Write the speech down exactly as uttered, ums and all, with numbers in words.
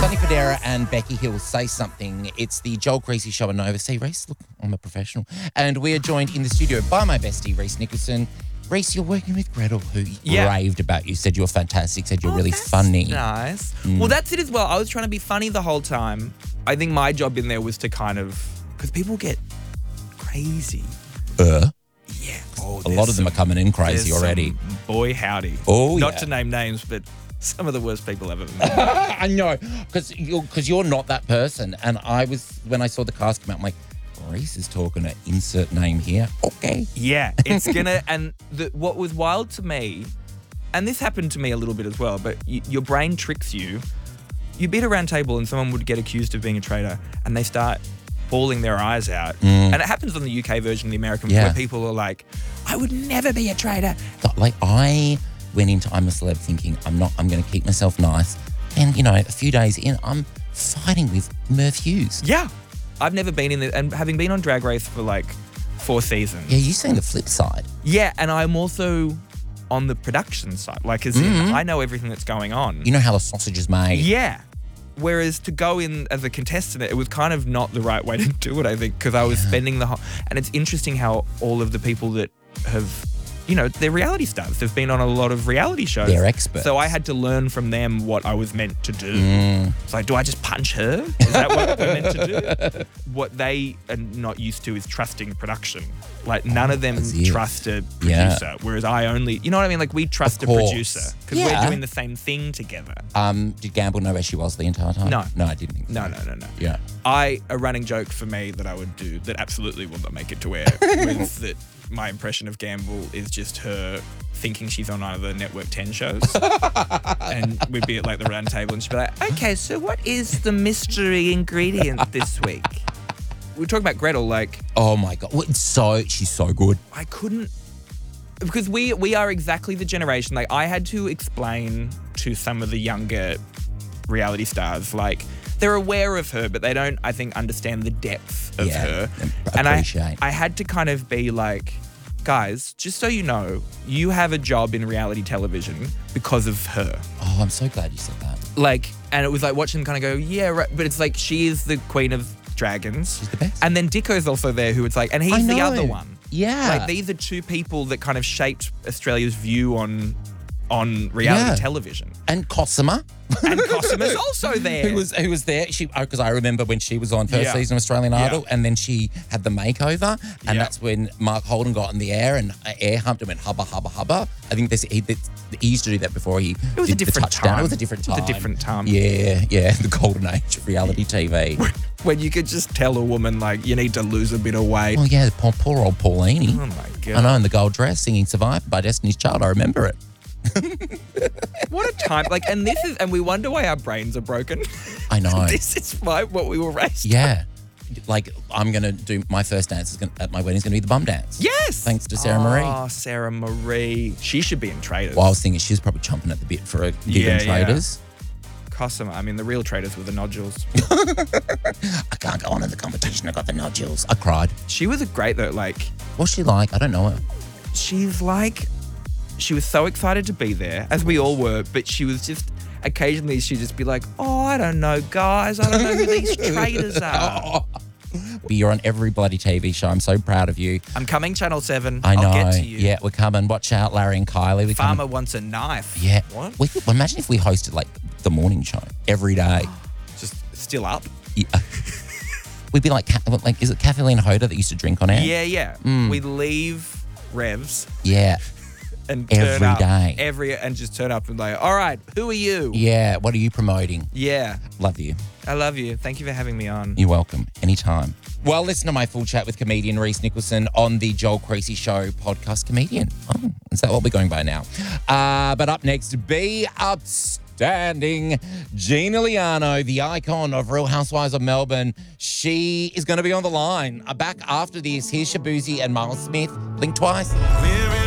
Sonny Fodera and Becky Hill Say Something. It's the Joel Creasy Show on Nova. See, Reese, look, I'm a professional. And we are joined in the studio by my bestie, Reese Nicholson. Reese, you're working with Gretel, who yeah. raved about you, said you were fantastic, said you're oh, really that's funny. Nice. Mm. Well, that's it as well. I was trying to be funny the whole time. I think my job in there was to kind of, because people get crazy. Uh? Yeah. Oh, a lot of them some, are coming in crazy already. Boy, howdy. Oh, Not yeah. to name names, but some of the worst people I've ever met. I know, because you're, cause you're not that person. And I was, when I saw the cast come out, I'm like, Reese is talking to insert name here. Okay. Yeah, it's gonna, and the, what was wild to me, and this happened to me a little bit as well, but y- your brain tricks you. You beat a round table and someone would get accused of being a traitor and they start bawling their eyes out. Mm. And it happens on the U K version, the American, Yeah. where people are like, I would never be a traitor. Like, I went into I'm a Celeb thinking I'm not, I'm going to keep myself nice. And, you know, a few days in, I'm fighting with Murph Hughes. Yeah. I've never been in the, and having been on Drag Race for like four seasons. Yeah, you've seen the flip side. Yeah, and I'm also on the production side. Like, as Mm-hmm. in, I know everything that's going on. You know how the sausage is made. Yeah. Whereas to go in as a contestant, it was kind of not the right way to do it, I think, because I was Yeah. spending the whole... And it's interesting how all of the people that have, you know, they're reality stars. They've been on a lot of reality shows. They're experts. So I had to learn from them what I was meant to do. Mm. It's like, do I just punch her? Is that what we're meant to do? What they are not used to is trusting production. Like, none of them as if. trust a Yeah. producer, whereas I only... You know what I mean? Like, we trust a course. producer because Yeah. we're doing the same thing together. Um, did Gamble know where she was the entire time? No. No, I didn't think so. No, no, no, no. Yeah. I a running joke for me that I would do that absolutely will not make it to air was that my impression of Gamble is just her thinking she's on one of the Network ten shows. And we'd be at like the round table and she'd be like, okay, so what is the mystery ingredient this week? We were talking about Gretel, like Oh, my God. Well, it's so, she's so good. I couldn't, because we we are exactly the generation, like I had to explain to some of the younger reality stars, like they're aware of her, but they don't, I think, understand the depth of Yeah, her. and And I, appreciate. I had to kind of be like, guys, just so you know, you have a job in reality television because of her. Oh, I'm so glad you said that. Like, and it was like watching them kind of go, yeah, right. But it's like, she is the queen of dragons. She's the best. And then Dicko's also there, who it's like, and I he's the know. other one. Yeah. Like, these are two people that kind of shaped Australia's view on on reality Yeah. television. And Cosima. And Cosima's also there. Who was who was there? She because I remember when she was on first Yeah. season of Australian Yeah. Idol, and then she had the makeover, and Yeah. that's when Mark Holden got in the air and uh, air humped and went hubba hubba hubba. I think this he, he used to do that before he It was did a different the touchdown. time. It was a different It time. was a different time. Yeah, yeah, the golden age of reality T V. When you could just tell a woman, like, you need to lose a bit of weight. Oh yeah, poor, poor old Paulini. Oh, my God. I know, in the gold dress singing "Survivor" by Destiny's Child. I remember it. What a time. Like, and this is, and we wonder why our brains are broken. I know. This is why what we were raised. Yeah. Like, I'm going to do my first dance is gonna, at my wedding is going to be the bum dance. Yes. Thanks to Sarah Marie. Oh, Sarah Marie. She should be in Traders. Well, I was thinking she's probably chomping at the bit for a gig Yeah, in Traders. Cosima. I mean, the real Traders were the nodules. I can't go on in the competition. I got the nodules. I cried. She was a great, though. Like, What's she like? I don't know her. she's like, she was so excited to be there, as we all were, but she was just, occasionally she'd just be like, oh, I don't know, guys. I don't know who these traders are. But you're on every bloody T V show. I'm so proud of you. I'm coming, Channel seven. I know. I'll get to you. Yeah, we're coming. Watch out, Larry and Kylie. We're Farmer coming. wants a knife. Yeah. What? We could, imagine if we hosted like the morning show every day. Just still up? Yeah. We'd be like, Ca- like, is it Kathleen Hoda that used to drink on air? Yeah, yeah. Mm. We leave Revs Yeah. and turn Every up day. every and just turn up and like, all right, who are you? Yeah. What are you promoting? Yeah, Love you. I love you. Thank you for having me on. You're welcome. Anytime. Well, listen to my full chat with comedian Reese Nicholson on the Joel Creasy Show podcast. Comedian. Oh, is that what we're going by now? Uh, but up next, be upstanding. Gina Liano, the icon of Real Housewives of Melbourne. She is going to be on the line. Uh, back after this, here's Shabuzi and Miles Smith. Blink twice. We're